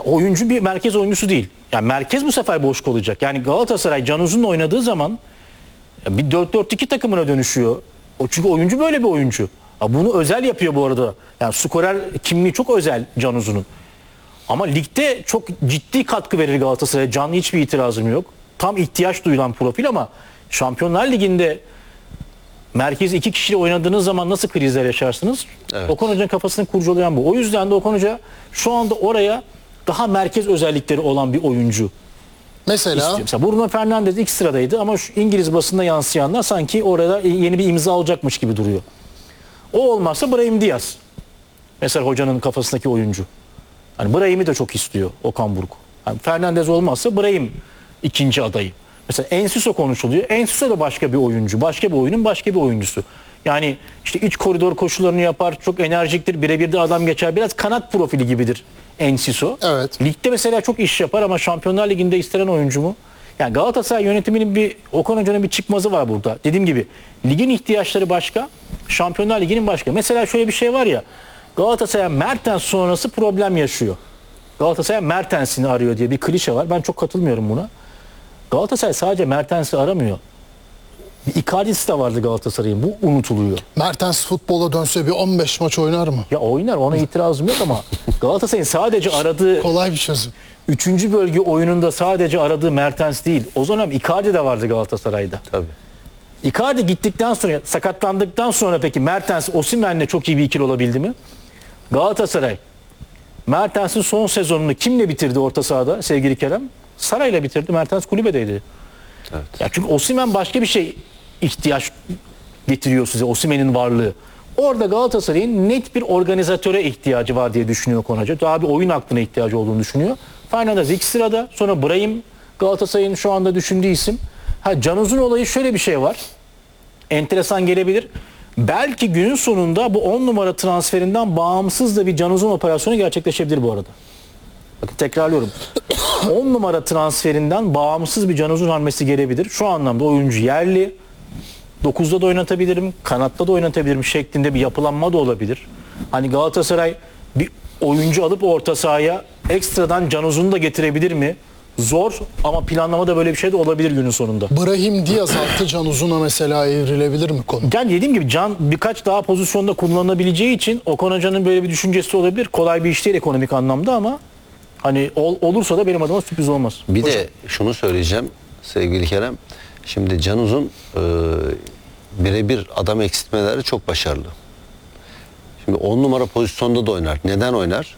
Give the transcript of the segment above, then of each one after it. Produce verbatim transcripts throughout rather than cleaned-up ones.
Ya oyuncu bir merkez oyuncusu değil. Yani merkez bu sefer boş kalacak. Yani Galatasaray Can Uzun'la oynadığı zaman bir dört dört iki takımına dönüşüyor. O çünkü oyuncu böyle bir oyuncu. Ya bunu özel yapıyor bu arada. Yani skorer kimliği çok özel Can Uzun'un. Ama ligde çok ciddi katkı verir Galatasaray'a. Canlı hiçbir itirazım yok. Tam ihtiyaç duyulan profil ama Şampiyonlar Ligi'nde merkezi iki kişiyle oynadığınız zaman nasıl krizler yaşarsınız? Evet. Okan Hoca'nın kafasını kurcalayan bu. O yüzden de Okan Hoca şu anda oraya daha merkez özellikleri olan bir oyuncu Mesela istiyor. Mesela Bruno Fernandes ilk sıradaydı ama şu İngiliz basında yansıyanlar sanki orada yeni bir imza olacakmış gibi duruyor. O olmazsa Brahim Diaz. Mesela hocanın kafasındaki oyuncu. Hani Brahim'i de çok istiyor Okan Buruk. Yani Fernandes olmazsa Brahim ikinci adayı. Mesela Enciso konuşuluyor. Enciso da başka bir oyuncu. Başka bir oyunun başka bir oyuncusu. Yani işte iç koridor koşularını yapar. Çok enerjiktir. Birebir de adam geçer. Biraz kanat profili gibidir Enciso. Evet. Ligde mesela çok iş yapar ama Şampiyonlar Ligi'nde istenen oyuncu mu? Yani Galatasaray yönetiminin bir, Okan Hoca'nın bir çıkmazı var burada. Dediğim gibi ligin ihtiyaçları başka. Şampiyonlar Ligi'nin başka. Mesela şöyle bir şey var ya. Galatasaray Mertens sonrası problem yaşıyor. Galatasaray Mertens'ini arıyor diye bir klişe var. Ben çok katılmıyorum buna. Galatasaray sadece Mertens'i aramıyor. Bir Icardi'si de vardı Galatasaray'ın. Bu unutuluyor. Mertens futbola dönse bir on beş maç oynar mı? Ya oynar, ona itirazım yok ama Galatasaray'ın sadece aradığı Kolay bir çözüm. üçüncü bölge oyununda sadece aradığı Mertens değil. O zaman Icardi de vardı Galatasaray'da. Tabii. Icardi gittikten sonra, sakatlandıktan sonra peki Mertens Osimhen'le çok iyi bir ikili olabildi mi? Galatasaray Mertens'in son sezonunu kimle bitirdi orta sahada sevgili Kerem? Saray'la bitirdi. Mertens kulübedeydi. Evet. Ya çünkü Osimhen başka bir şey ihtiyaç getiriyor size, Osimhen'in varlığı. Orada Galatasaray'ın net bir organizatöre ihtiyacı var diye düşünüyor Konaca. Daha bir oyun aklına ihtiyacı olduğunu düşünüyor. Fernandes ilk sırada, sonra Brahim Galatasaray'ın şu anda düşündüğü isim. Ha, Can Uzun olayı, şöyle bir şey var. Enteresan gelebilir. Belki günün sonunda bu on numara transferinden bağımsız da bir Can Uzun operasyonu gerçekleşebilir bu arada. Bakın tekrarlıyorum. on numara transferinden bağımsız bir Can Uzun hamlesi gelebilir. Şu anlamda oyuncu yerli. dokuzda da oynatabilirim, kanatta da oynatabilirim şeklinde bir yapılanma da olabilir. Hani Galatasaray bir oyuncu alıp orta sahaya ekstradan Can Uzun'u da getirebilir mi? Zor ama planlamada böyle bir şey de olabilir günün sonunda. Brahim Diaz altı Can Uzun'a mesela evrilebilir mi konu? Yani dediğim gibi Can birkaç daha pozisyonda kullanılabileceği için Okan Hoca'nın böyle bir düşüncesi olabilir. Kolay bir iş değil ekonomik anlamda ama hani ol, olursa da benim adıma sürpriz olmaz. Bir Hocam. de şunu söyleyeceğim sevgili Kerem. Şimdi Can Uzun e, birebir adam eksiltmeleri çok başarılı. Şimdi on numara pozisyonda da oynar. Neden oynar?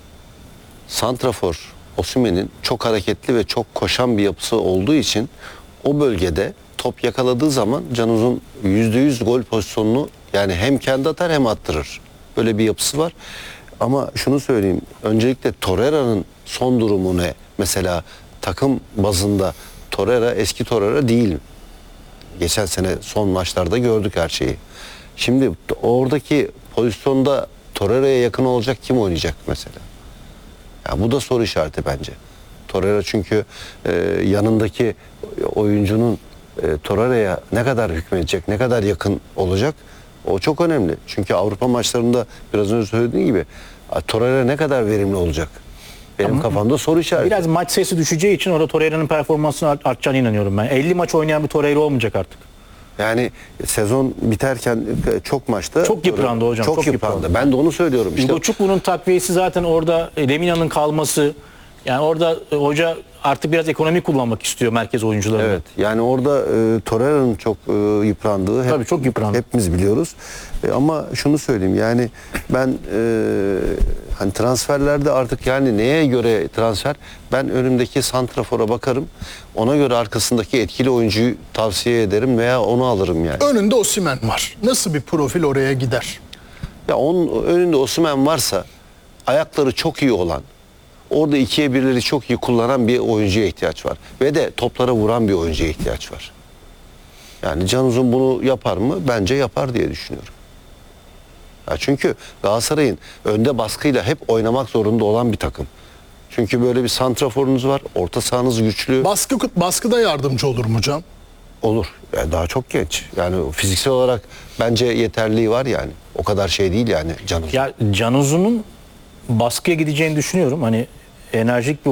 Santrafor Osimhen'in çok hareketli ve çok koşan bir yapısı olduğu için o bölgede top yakaladığı zaman Can Uzun yüzde yüz gol pozisyonunu yani hem kendi atar hem attırır. Böyle bir yapısı var. Ama şunu söyleyeyim. Öncelikle Torreira'nın son durumu ne? Mesela takım bazında Torreira eski Torreira değil. Geçen sene son maçlarda gördük her şeyi. Şimdi oradaki pozisyonda Torreira'ya yakın olacak kim oynayacak mesela? Ya bu da soru işareti bence. Torreira çünkü e, yanındaki oyuncunun e, Torreira'ya ne kadar hükmedecek, ne kadar yakın olacak o çok önemli. Çünkü Avrupa maçlarında biraz önce söylediğim gibi Torreira ne kadar verimli olacak? Benim Ama kafamda soru işareti. Biraz maç sayısı düşeceği için orada Torreira'nın performansının art- artacağına inanıyorum ben. elli maç oynayan bir Torreira olmayacak artık. Yani sezon biterken çok maçta Çok yıprandı hocam. Çok, Çok yıprandı. yıprandı. Ben de onu söylüyorum. İşte Ugo Çukbu'nun takviyesi zaten orada, Lemina'nın kalması. Yani orada e, hoca artık biraz ekonomi kullanmak istiyor merkez oyuncularını. evet. Yani orada e, Torreira'nın çok e, yıprandığı hep, Tabii çok yıprandı. hepimiz biliyoruz. E, ama şunu söyleyeyim yani ben e, hani transferlerde artık yani neye göre transfer? Ben önümdeki santrafora bakarım. Ona göre arkasındaki etkili oyuncuyu tavsiye ederim veya onu alırım yani. Önünde Osimhen var. Nasıl bir profil oraya gider? Ya onun önünde Osimhen varsa ayakları çok iyi olan, orada ikiye birleri çok iyi kullanan bir oyuncuya ihtiyaç var. Ve de toplara vuran bir oyuncuya ihtiyaç var. Yani Can Uzun bunu yapar mı? Bence yapar diye düşünüyorum. Ya çünkü Galatasaray'ın önde baskıyla hep oynamak zorunda olan bir takım. Çünkü böyle bir santraforunuz var, orta sahanız güçlü. Baskı baskıda yardımcı olur mu Can? Olur. Yani daha çok genç. Yani fiziksel olarak bence yeterliği var yani. O kadar şey değil yani Can Uzun. Ya Can Uzun'un baskıya gideceğini düşünüyorum. Hani enerjik bir